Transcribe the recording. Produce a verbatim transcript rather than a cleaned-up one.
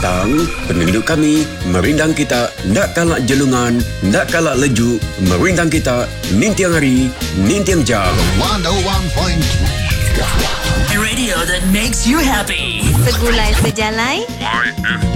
datang, penduduk kami merindang kita, nak kalak jelungan, nak kalak leju, merindang kita, nintiang hari, nintiang jam. one oh one point three Radio that makes you happy. Segulai sejalai.